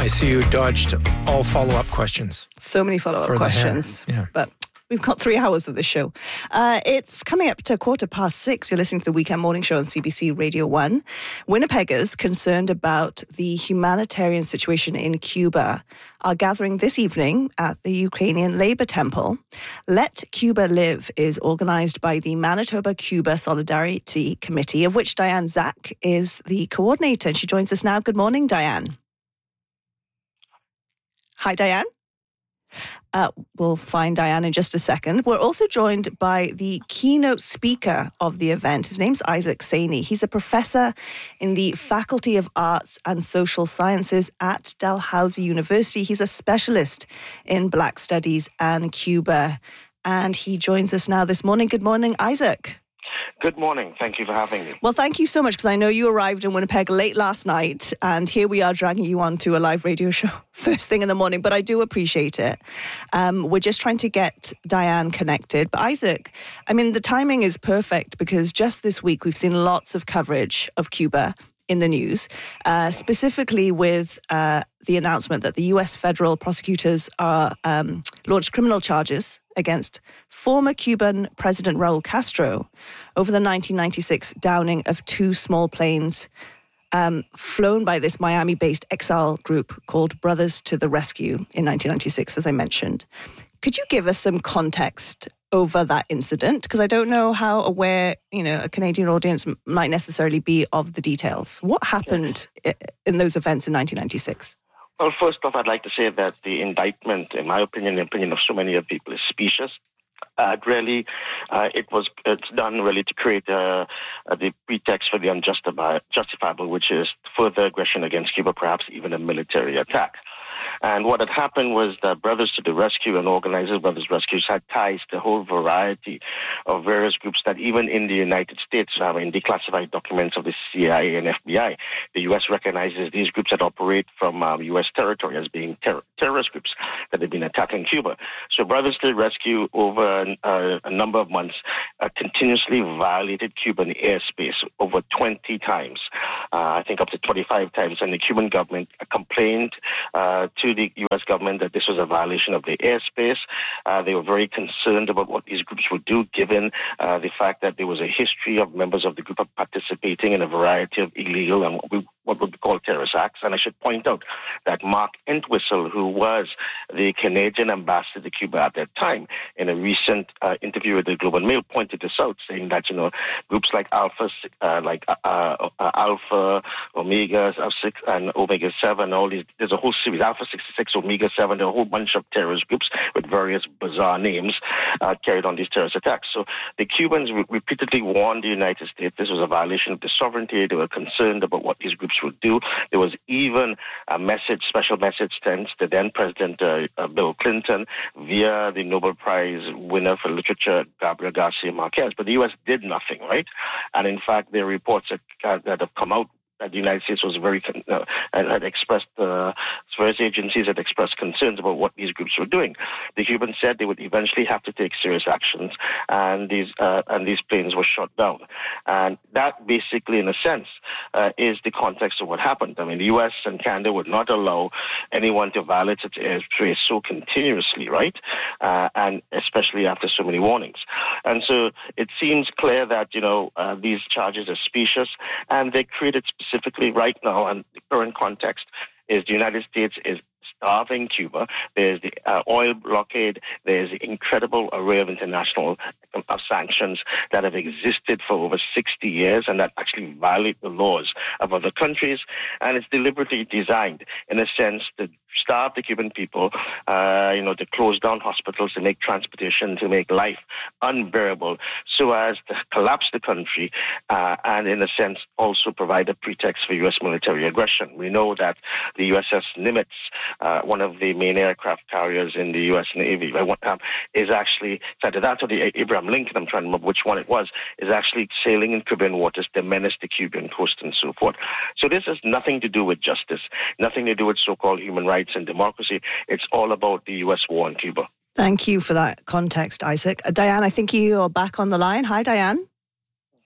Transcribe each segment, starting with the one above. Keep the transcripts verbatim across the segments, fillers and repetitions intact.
see you dodged all follow-up questions. So many follow-up questions. Yeah. But we've got three hours of this show. Uh, it's coming up to quarter past six. You're listening to the Weekend Morning Show on C B C Radio one. Winnipeggers concerned about the humanitarian situation in Cuba are gathering this evening at the Ukrainian Labour Temple. Let Cuba Live is organised by the Manitoba-Cuba Solidarity Committee, of which Diane Zack is the coordinator. And she joins us now. Good morning, Diane. Hi, Diane. Uh, we'll find Diane in just a second. We're also joined by the keynote speaker of the event. His name's Isaac Saini. He's a professor in the Faculty of Arts and Social Sciences at Dalhousie University. He's a specialist in Black Studies and Cuba. And he joins us now this morning. Good morning, Isaac. Good morning. Thank you for having me. Well, thank you so much, because I know you arrived in Winnipeg late last night, and here we are dragging you on to a live radio show first thing in the morning, but I do appreciate it. Um, we're just trying to get Diane connected. But Isaac, I mean, the timing is perfect, because just this week we've seen lots of coverage of Cuba in the news, uh, specifically with uh, the announcement that the U S federal prosecutors are um, launched criminal charges against former Cuban President Raul Castro over the nineteen ninety-six downing of two small planes um, flown by this Miami-based exile group called Brothers to the Rescue in nineteen ninety-six, as I mentioned. Could you give us some context over that incident? Because I don't know how aware, you know, a Canadian audience might necessarily be of the details. What happened in those events in nineteen ninety-six? Well, first off, I'd like to say that the indictment, in my opinion, the opinion of so many other people, is specious. Uh, really, uh, it was it's done really to create uh, uh, the pretext for the unjustifiable, which is further aggression against Cuba, perhaps even a military attack. And what had happened was that Brothers to the Rescue and organizers Brothers Rescues had ties to a whole variety of various groups that even in the United States, uh, in declassified documents of the C I A and F B I, the U S recognizes these groups that operate from um, U S territory as being ter- terrorist groups that have been attacking Cuba. So Brothers to the Rescue, over uh, a number of months, uh, continuously violated Cuban airspace over twenty times, uh, I think up to twenty-five times, and the Cuban government complained uh, to the U S government that this was a violation of the airspace. Uh, they were very concerned about what these groups would do, given uh, the fact that there was a history of members of the group of participating in a variety of illegal and what, we, what would be called terrorist acts. And I should point out that Mark Entwistle, who was the Canadian ambassador to Cuba at that time, in a recent uh, interview with the Globe and Mail, pointed this out, saying that, you know, groups like Alpha, uh, like uh, uh, Alpha, Omega six, and Omega seven, all these, there's a whole series, Alpha sixty-six, Omega seven, there are a whole bunch of terrorist groups with various bizarre names uh, carried on these terrorist attacks. So the Cubans re- repeatedly warned the United States this was a violation of the sovereignty. They were concerned about what these groups would do. There was even a message, special message sent to then President uh, uh, Bill Clinton via the Nobel Prize winner for literature, Gabriel Garcia Marquez. But the U S did nothing, right? And in fact, there are reports that, uh, that have come out that the United States was very, uh, and had expressed, uh, various agencies had expressed concerns about what these groups were doing. The Cubans said they would eventually have to take serious actions, and these, uh, and these planes were shot down. And that basically, in a sense, uh, is the context of what happened. I mean, the U S and Canada would not allow anyone to violate its airspace so continuously, right? Uh, and especially after so many warnings. And so it seems clear that, you know, uh, these charges are specious, and they created specifically right now, and the current context is the United States is starving Cuba. There's the uh, oil blockade. There's the incredible array of international of sanctions that have existed for over sixty years and that actually violate the laws of other countries. And it's deliberately designed, in a sense, to starve the Cuban people, uh, you know, to close down hospitals, to make transportation, to make life unbearable, so as to collapse the country uh, and, in a sense, also provide a pretext for U S military aggression. We know that the U S S Nimitz, uh, one of the main aircraft carriers in the U S Navy, um, is actually, either that or the Abraham Lincoln, I'm trying to remember which one it was, is actually sailing in Caribbean waters to menace the Cuban coast and so forth. So this has nothing to do with justice, nothing to do with so-called human rights and democracy. It's all about the U S war on Cuba. Thank you for that context, Isaac. Uh, Diane, I think you are back on the line. Hi, Diane.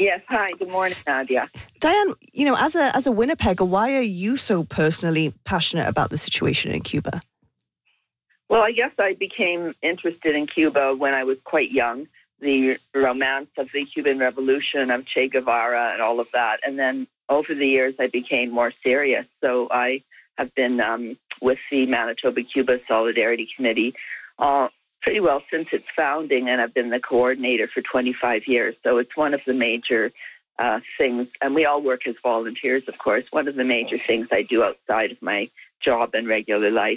Yes, hi, good morning, Nadia. Diane, you know, as a as a Winnipegger, why are you so personally passionate about the situation in Cuba? Well, I guess I became interested in Cuba when I was quite young. The romance of the Cuban Revolution, of Che Guevara and all of that. And then over the years, I became more serious. So I have been um, with the Manitoba-Cuba Solidarity Committee uh, pretty well since its founding, and I've been the coordinator for twenty-five years. So it's one of the major uh, things, and we all work as volunteers, of course, one of the major things I do outside of my job and regular life.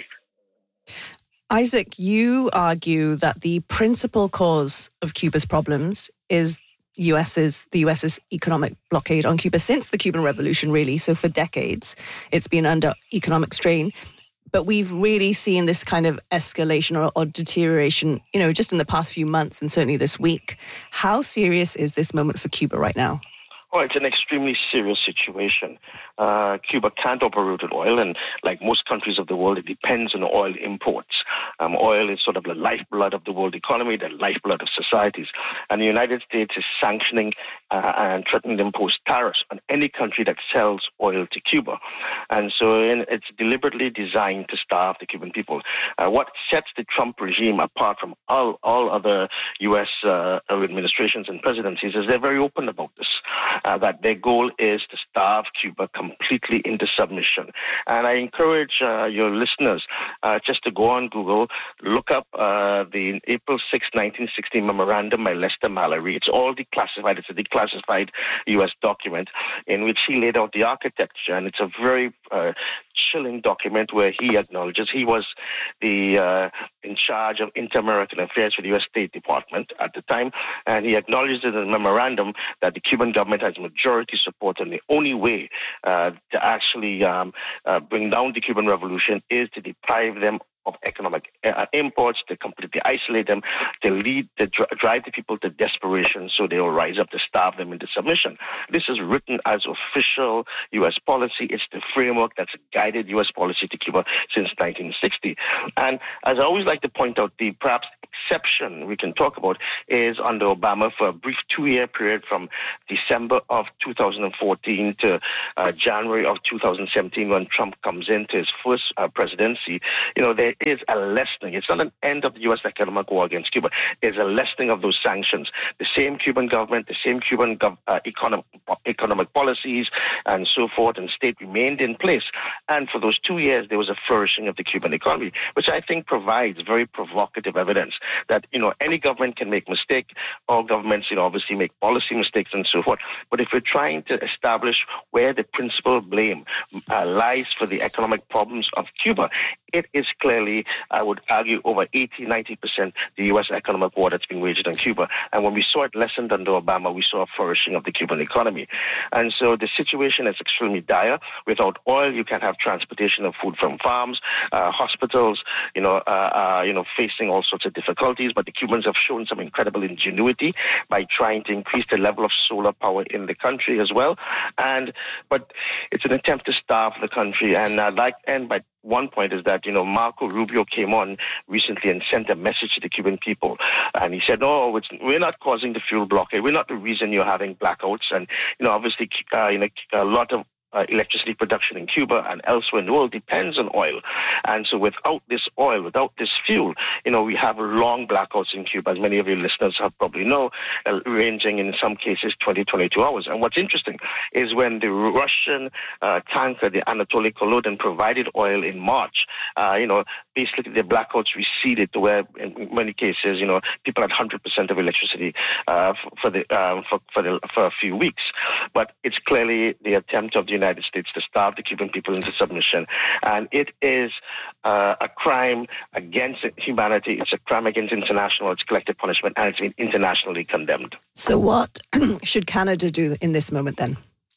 Isaac, you argue that the principal cause of Cuba's problems is US's the US's economic blockade on Cuba since the Cuban Revolution, really. So for decades, it's been under economic strain. But we've really seen this kind of escalation or, or deterioration, you know, just in the past few months and certainly this week. How serious is this moment for Cuba right now? Oh, it's an extremely serious situation. Uh, Cuba can't operate with oil, and like most countries of the world, it depends on oil imports. Um, oil is sort of the lifeblood of the world economy, the lifeblood of societies. And the United States is sanctioning uh, and threatening to impose tariffs on any country that sells oil to Cuba. And so in, it's deliberately designed to starve the Cuban people. Uh, what sets the Trump regime apart from all, all other U S uh, administrations and presidencies is they're very open about this. Uh, that their goal is to starve Cuba completely into submission. And I encourage uh, your listeners uh, just to go on Google, look up uh, the April sixth, nineteen sixty memorandum by Lester Mallory. It's all declassified. It's a declassified U S document in which he laid out the architecture, and it's a very uh, chilling document where he acknowledges he was the uh, in charge of inter-American affairs for the U S State Department at the time, and he acknowledged in the memorandum that the Cuban government has majority support, and the only way uh, to actually um, uh, bring down the Cuban Revolution is to deprive them of economic uh, imports, to completely isolate them, to lead, to dr- drive the people to desperation so they will rise up to starve them into submission. This is written as official U S policy. It's the framework that's guided U S policy to Cuba since nineteen sixty. And as I always like to point out, the perhaps exception we can talk about is under Obama for a brief two-year period from December of two thousand fourteen to uh, January of two thousand seventeen, when Trump comes into his first uh, presidency. You know, there is a lessening. It's not an end of the U S economic war against Cuba. It's a lessening of those sanctions. The same Cuban government, the same Cuban gov- uh, economic, economic policies and so forth and state remained in place. And for those two years, there was a flourishing of the Cuban economy, which I think provides very provocative evidence that, you know, any government can make mistakes. All governments, you know, obviously make policy mistakes and so forth. But if we're trying to establish where the principal blame uh, lies for the economic problems of Cuba, it is clearly, I would argue, over eighty, ninety percent the U S economic war that's being waged on Cuba. And when we saw it lessened under Obama, we saw a flourishing of the Cuban economy. And so the situation is extremely dire. Without oil, you can have transportation of food from farms, uh, hospitals, you know, uh, uh, you know, facing all sorts of difficulties. But the Cubans have shown some incredible ingenuity by trying to increase the level of solar power in the country as well. And but it's an attempt to starve the country. And I'd like to end by one point is that, you know, Marco Rubio came on recently and sent a message to the Cuban people. And he said, no, it's, we're not causing the fuel blockade. We're not the reason you're having blackouts. And, you know, obviously, uh, you know, a lot of Uh, electricity production in Cuba and elsewhere in the world depends on oil. And so without this oil, without this fuel, you know, we have long blackouts in Cuba, as many of your listeners have probably know, uh, ranging in some cases twenty, twenty-two hours. And what's interesting is when the Russian uh, tanker, the Anatoly Kolodin, provided oil in March, uh, you know, basically the blackouts receded to where in many cases, you know, people had one hundred percent of electricity uh, for, the, uh, for, for, the, for a few weeks. But it's clearly the attempt of the United United States to starve the Cuban people into submission. And it is uh, a crime against humanity. It's a crime against international, it's collective punishment, and it's been internationally condemned. So what should Canada do in this moment then?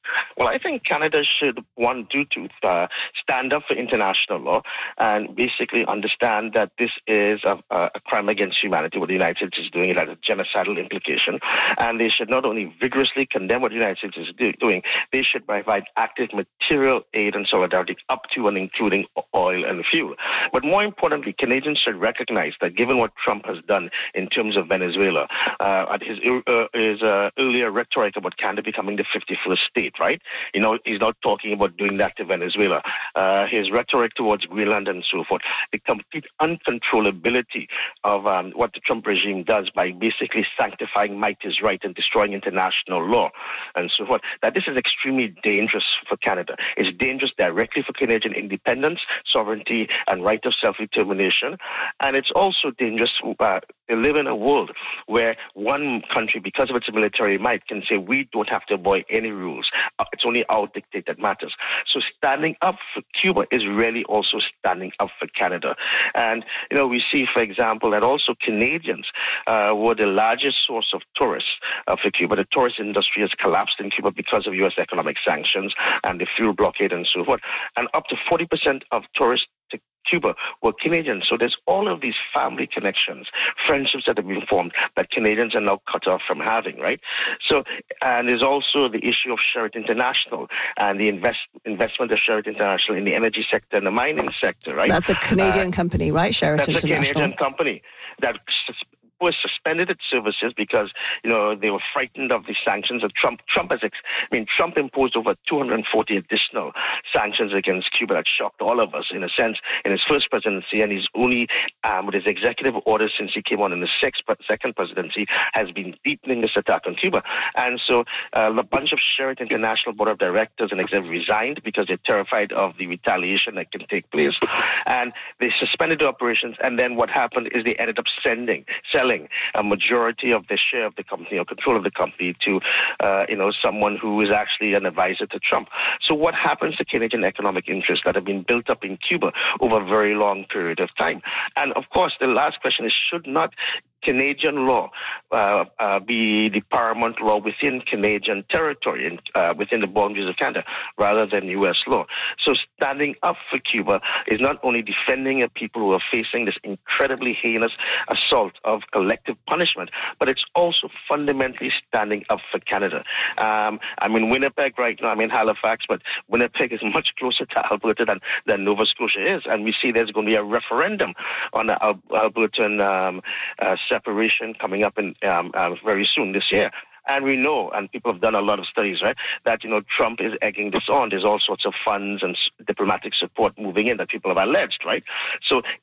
Well, I think Canada should, one, do to uh, stand up for international law and basically understand that this is a, a crime against humanity, what the United States is doing. It has a genocidal implication. And they should not only vigorously condemn what the United States is do, doing, they should provide active material aid and solidarity up to and including oil and fuel. But more importantly, Canadians should recognize that given what Trump has done in terms of Venezuela, uh, at his, uh, his uh, earlier rhetoric about Canada becoming the fifty-first state, right? You know, he's not talking about doing that to Venezuela. Uh, his rhetoric towards Greenland and so forth, the complete uncontrollability of um, what the Trump regime does by basically sanctifying might is right and destroying international law and so forth, that this is extremely dangerous for Canada. It's dangerous directly for Canadian independence, sovereignty, and right of self-determination. And it's also dangerous uh, to live in a world where one country, because of its military might, can say, we don't have to obey any rules. It's only our dictate that matters. So standing up for Cuba is really also standing up for Canada. And, you know, we see, for example, that also Canadians uh, were the largest source of tourists uh, for Cuba. The tourist industry has collapsed in Cuba because of U S economic sanctions and the fuel blockade and so forth. And up to forty percent of tourists to Cuba were Canadians. So there's all of these family connections, friendships that have been formed that Canadians are now cut off from having, right? So, and there's also the issue of Sherritt International and the invest, investment of Sherritt International in the energy sector and the mining sector, right? That's a Canadian uh, company, right? Sherritt that's International. That's a Canadian company that was suspended its services because, you know, they were frightened of the sanctions that Trump, Trump has, ex- I mean, Trump imposed over two hundred forty additional sanctions against Cuba that shocked all of us, in a sense, in his first presidency, and he's only, um, with his executive orders since he came on in the sixth, second presidency, has been deepening this attack on Cuba. And so uh, a bunch of Sherritt International Board of Directors and executives resigned because they're terrified of the retaliation that can take place. And they suspended the operations, and then what happened is they ended up sending, selling a majority of the share of the company or control of the company to, uh, you know, someone who is actually an advisor to Trump. So what happens to Canadian economic interests that have been built up in Cuba over a very long period of time? And of course, the last question is, should not Canadian law uh, uh, be the paramount law within Canadian territory and uh, within the boundaries of Canada rather than U S law? So standing up for Cuba is not only defending a people who are facing this incredibly heinous assault of collective punishment, but it's also fundamentally standing up for Canada. Um, I'm in Winnipeg right now. I'm in Halifax, but Winnipeg is much closer to Alberta than, than Nova Scotia is. And we see there's going to be a referendum on the Al- Albertan um, uh, separation coming up in um, uh, very soon this year. And we know, and people have done a lot of studies, right, that, you know, Trump is egging this on. There's all sorts of funds and diplomatic support moving in that people have alleged, right? So